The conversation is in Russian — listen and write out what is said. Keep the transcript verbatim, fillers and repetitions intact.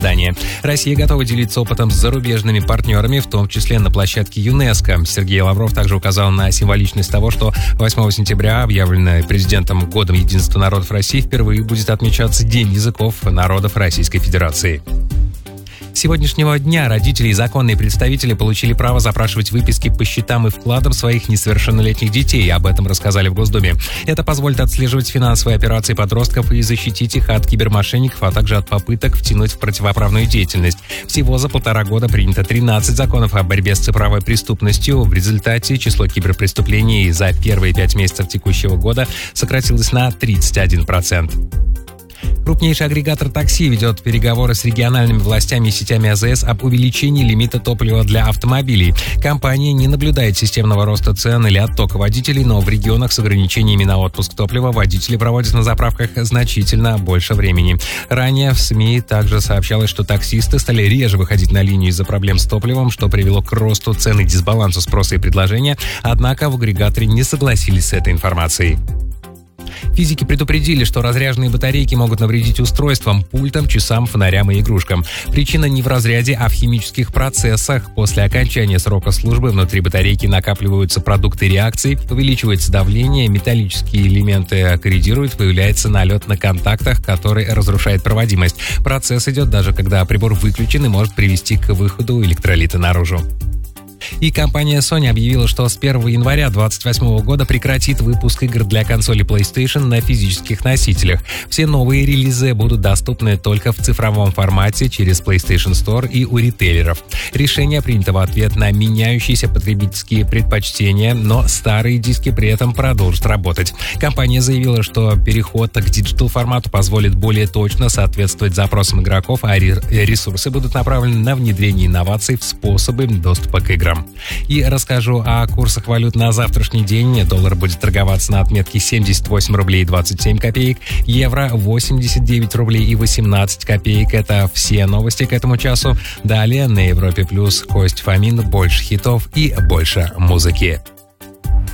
издания. Россия готова делиться опытом с зарубежными партнерами, в том числе на площадке ЮНЕСКО. Сергей Лавров также указал на символичность того, что восьмого сентября, объявленный президентом Годом единства народов России, впервые будет отмечаться День языков народов Российской Федерации. С сегодняшнего дня родители и законные представители получили право запрашивать выписки по счетам и вкладам своих несовершеннолетних детей. Об этом рассказали в Госдуме. Это позволит отслеживать финансовые операции подростков и защитить их от кибермошенников, а также от попыток втянуть в противоправную деятельность. Всего за полтора года принято тринадцать законов о борьбе с цифровой преступностью. В результате число киберпреступлений за первые пять месяцев текущего года сократилось на тридцать один процент. Крупнейший агрегатор такси ведет переговоры с региональными властями и сетями А Зэ Эс об увеличении лимита топлива для автомобилей. Компания не наблюдает системного роста цен или оттока водителей, но в регионах с ограничениями на отпуск топлива водители проводят на заправках значительно больше времени. Ранее в СМИ также сообщалось, что таксисты стали реже выходить на линию из-за проблем с топливом, что привело к росту цен и дисбалансу спроса и предложения, однако в агрегаторе не согласились с этой информацией. Физики предупредили, что разряженные батарейки могут навредить устройствам, пультам, часам, фонарям и игрушкам. Причина не в разряде, а в химических процессах. После окончания срока службы внутри батарейки накапливаются продукты реакций, увеличивается давление, металлические элементы корродируют, появляется налет на контактах, который разрушает проводимость. Процесс идет даже когда прибор выключен и может привести к выходу электролита наружу. И компания Sony объявила, что с первого января две тысячи двадцать восьмого года прекратит выпуск игр для консоли PlayStation на физических носителях. Все новые релизы будут доступны только в цифровом формате через PlayStation Store и у ритейлеров. Решение принято в ответ на меняющиеся потребительские предпочтения, но старые диски при этом продолжат работать. Компания заявила, что переход к диджитал-формату позволит более точно соответствовать запросам игроков, а ресурсы будут направлены на внедрение инноваций в способы доступа к играм. И расскажу о курсах валют на завтрашний день. Доллар будет торговаться на отметке семьдесят восемь рублей двадцать семь копеек, евро восемьдесят девять рублей и восемнадцать копеек. Это все новости к этому часу. Далее на Европе Плюс Кость Фомин, больше хитов и больше музыки.